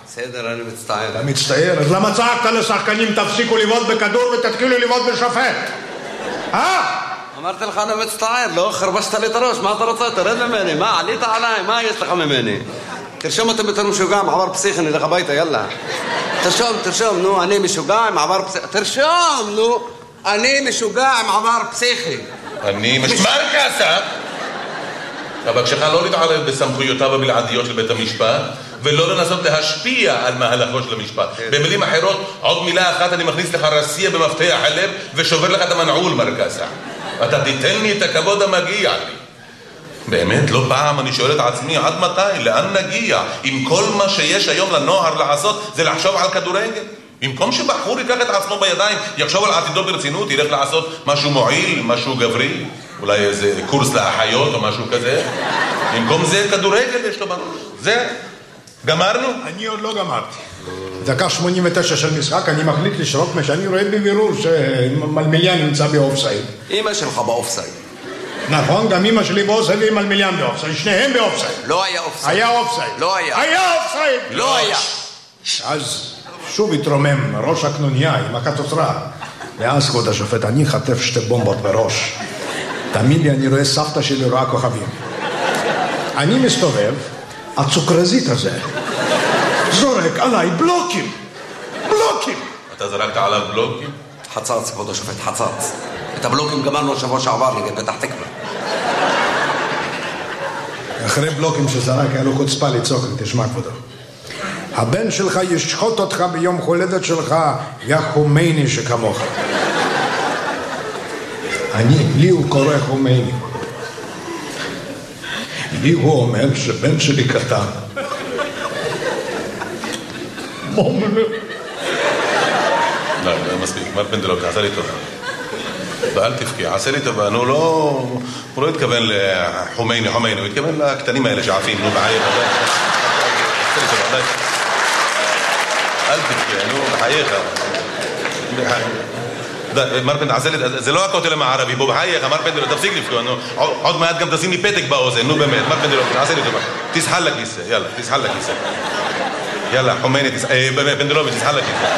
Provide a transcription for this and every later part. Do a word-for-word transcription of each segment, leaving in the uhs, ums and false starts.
בסדר, אני מצטער. אתה מצטער? אז למה צעקת לשחקנים תפסיקו לבעוט בכדור ותתחילו לבעוט בשופט? אה? אמרתי לך אני מצטער, לא חרבשת לי את הראש, מה אתה רוצה? תרד ממני, מה, עלית עליי, מה יש לך ממני? תרשום אותם בתור משוגע עם עבר פסיכי, נלך הביתה, יאללה. תרשום, תרשום, נו, אני משוגע עם עבר פסיכי. תרשום, נו, אני משוגע עם עבר פסיכי. אני משמע כעסה. אבקשך לא להתערב בסמכויותיו הבלעדיות של בית המשפט, ולא לנסות להשפיע על מהלכו של המשפט. במילים אחרות, עוד מילה אחת אני מכניס לך רסייה במפתח הלב ושובר לך את המנעול, מר קאסה. אתה תיתן לי את הכבוד המגיע לי. באמת, לא פעם אני שואל את עצמי, עד מתי? לאן נגיע? אם כל מה שיש היום לנוער לעשות זה לחשוב על כדורגל? במקום שבחור ייקח את עצמו בידיים, יחשוב על עתידו ברצינות, ילך לעשות משהו מועיל, משהו גברי, אולי איזה קורס לאחיות או משהו כזה. במקום זה כדורגל יש לו בראש. זה, גמרנו? אני עוד לא גמרתי. דקה שמונים ותשע של משחק, אני מחליט לשרוק מה שאני רואה בבירור שמלמיליאן נמצא באופסייד. אמא שלך באופסייד. נכון, גם אמא שלי באופסייד ועם מלמיליאן באופסייד. שניהם באופסייד. לא היה אופסייד. היה אופסייד. לא היה. היה אופסייד. לא היה. אז שוב התרומם ראש הקנוניה עם הקטוטרה. ואז כבוד השופט, אני חטף שתי בומבות בראש. תמיד לי, אני רואה סבתא שלי רואה כוכבים. אני מסתובב, הצוקרזית הזה זורק עליי בלוקים. בלוקים. אתה זרקת עליו בלוקים? חצץ, כבוד השופט, חצץ. את הבלוקים גמרנו שבוע שעבר נגד פתח תקווה. אחרי בלוקים שזרק היה לו חוצפה לצעוק, תשמע כבודו. הבן שלך ישחוט אותך ביום הולדת שלך, יא חומייני שכמוך. אני, לי הוא קורא חומייני. לי הוא אומר שבן שלי קטן. מה אומר? לא, לא מספיק, מר פנדלוק, עשה לי טובה. ואל תפקי, עשה לי טובה, נו לא... הוא לא התכוון לחומייני, חומייני, הוא התכוון לקטנים האלה שעפים, נו בעייך. עשה לי טובה, אל תפקי, נו בחייך. מר פנדלוק, עשה לי... זה לא הכותל המערבי, בוא בחייך, מר פנדלוק, תפסיק לפקוע, נו. עוד מעט גם תשים לי פתק באוזן, נו באמת, מר פנדלוק, עשה לי טובה. תסחל לכיסא, יאללה, תסחל לכיסא. יאללה, חומייני, פנדלוק, תסחל לכיסא.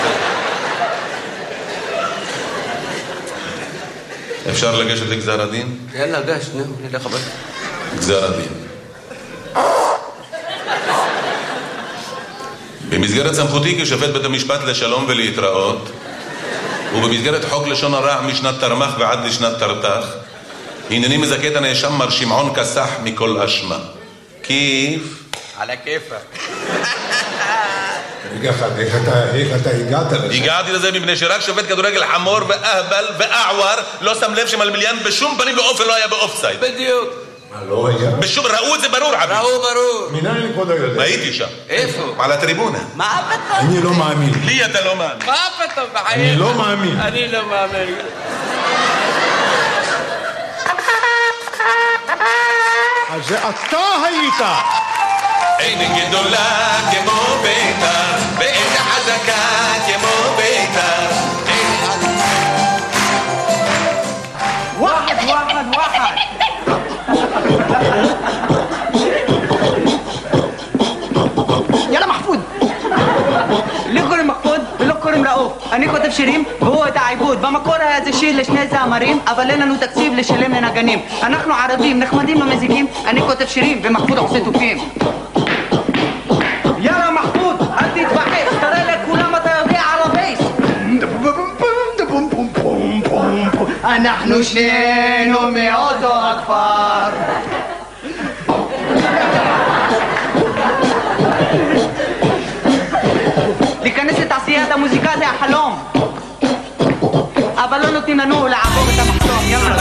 אפשר לגשת לגזר הדין? יאללה, גש, נו, נלך הביתה. גזר הדין. במסגרת סמכותי כשופט בית המשפט לשלום ולהתראות, ובמסגרת חוק לשון הרע משנת תרמ"ח ועד לשנת תרת"ח, הנני מזכה את הנאשם מר שמעון כסח מכל אשמה. כיף? על הכיפה. איך אתה הגעת לזה? הגעתי לזה מפני שרק שופט כדורגל חמור ואהבל ואעואר לא שם לב שמלמיליאן בשום פנים ואופן לא היה באופסייד. בדיוק. מה לא היה? בשום, ראו את זה ברור עבי. ראו ברור. מנהל כבודו יודע? הייתי שם. איפה? על הטריבונה. מה פתאום? אני לא מאמין. לי אתה לא מאמין. מה פתאום בחיים? אני לא מאמין. אני לא מאמין. אז זה אתה היית. אין גדולה כמו בית"ר, ואין חזקה כמו בית"ר. واحد واحد واحد يلا محفوظ. ليه קוראים מחפוד ולא קוראים רעוף? אני כותב שירים והוא את העיבוד. במקור היה זה שיר לשני זמרים, אבל אין לנו תקציב לשלם לנגנים. אנחנו ערבים, נחמדים ומזיקים. אני כותב שירים ומחפוד עושה תופים. יאללה מחפוד, אל תתבחס, תראה לכולם אתה יודע ערבייס. אנחנו שנינו מאותו הכפר. להיכנס לתעשיית המוזיקה זה החלום, אבל לא נותנים לנו לעבור את המחסום. יאללה.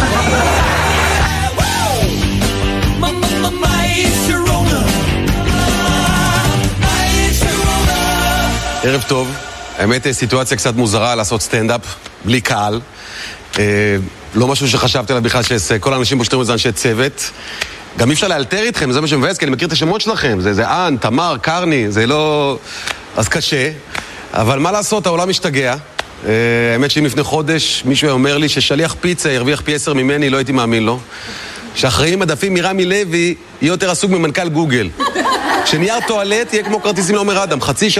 ערב טוב. האמת, סיטואציה קצת מוזרה לעשות סטנדאפ בלי קהל. לא משהו שחשבתי עליו בכלל, שכל האנשים פה שתראו את זה אנשי צוות. גם אי אפשר לאלתר איתכם, זה מה שמבאס, כי אני מכיר את השמות שלכם. זה, זה אן, תמר, קרני, זה לא... אז קשה. אבל מה לעשות, העולם משתגע. האמת שאם לפני חודש מישהו אומר לי ששליח פיצה ירוויח פי עשר ממני, לא הייתי מאמין לו. שאחראי מדפים מרמי לוי יהיה יותר עסוק ממנכ"ל גוגל. שנייר טואלט יהיה כמו כרטיסים לעומר אדם, חצי